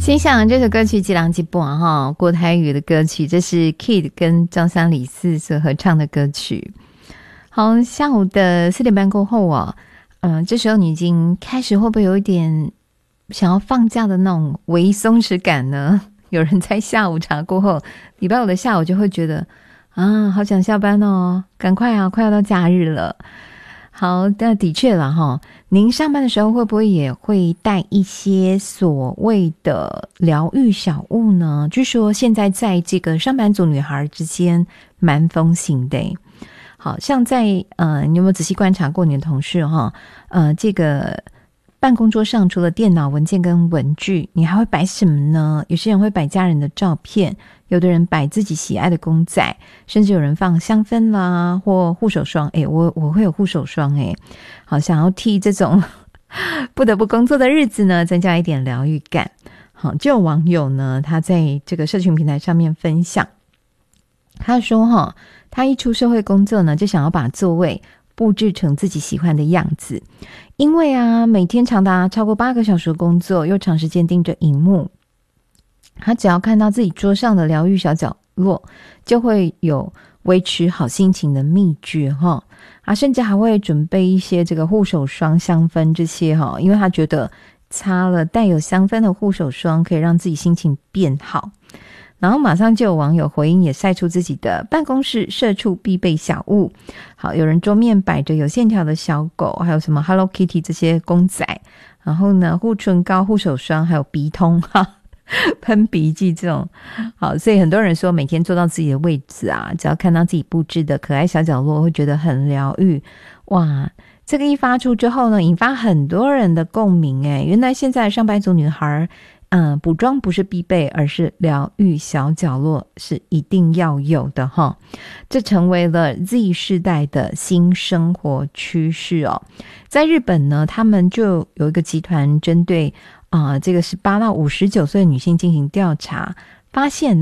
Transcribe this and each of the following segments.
欣赏这首歌曲《几郎几波》哈，国台语的歌曲，这是 Kid 跟张三李四所合唱的歌曲。好，下午的4点半过后啊，这时候你已经开始会不会有一点想要放假的那种微松弛感呢？有人在下午茶过后，礼拜五的下午就会觉得啊，好想下班哦，赶快啊，快要到假日了。好，那的确啦齁，您上班的时候会不会也会带一些所谓的疗愈小物呢？据说现在在这个上班族女孩之间蛮风行的。好像在你有没有仔细观察过你的同事齁？这个办公桌上除了电脑、文件跟文具，你还会摆什么呢？有些人会摆家人的照片，有的人摆自己喜爱的公仔，甚至有人放香氛啦或护手霜。我会有护手霜好，想要替这种不得不工作的日子呢增加一点疗愈感。好，就有网友呢他在这个社群平台上面分享，他说他一出社会工作呢就想要把座位布置成自己喜欢的样子，因为啊每天长达超过8个小时的工作，又长时间盯着荧幕，他只要看到自己桌上的疗愈小角落，就会有维持好心情的秘诀甚至还会准备一些这个护手霜、香氛这些因为他觉得擦了带有香氛的护手霜可以让自己心情变好。然后马上就有网友回应，也晒出自己的办公室社畜必备小物。好，有人桌面摆着有线条的小狗，还有什么 Hello Kitty 这些公仔，然后呢护唇膏、护手霜，还有鼻通喷鼻剂这种。好，所以很多人说每天坐到自己的位置啊，只要看到自己布置的可爱小角落，会觉得很疗愈。哇，这个一发出之后呢，引发很多人的共鸣原来现在的上班族女孩补妆不是必备，而是疗愈小角落是一定要有的这成为了 Z 世代的新生活趋势在日本呢，他们就有一个集团针对这个18到59岁的女性进行调查，发现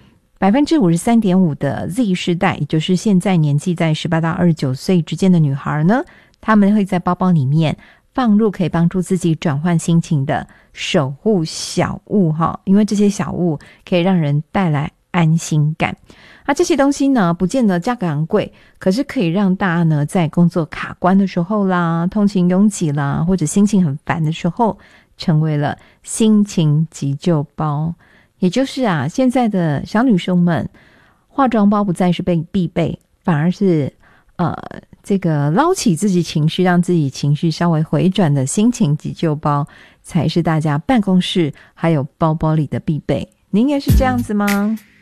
53.5% 的 Z 世代，也就是现在年纪在18到29岁之间的女孩呢，她们会在包包里面放入可以帮助自己转换心情的守护小物因为这些小物可以让人带来安心感。这些东西呢不见得价格昂贵，可是可以让大家呢在工作卡关的时候啦，通勤拥挤啦，或者心情很烦的时候，成为了心情急救包。也就是现在的小女生们，化妆包不再是必备，反而是这个捞起自己情绪，让自己情绪稍微回转的心情急救包，才是大家办公室还有包包里的必备。您也是这样子吗？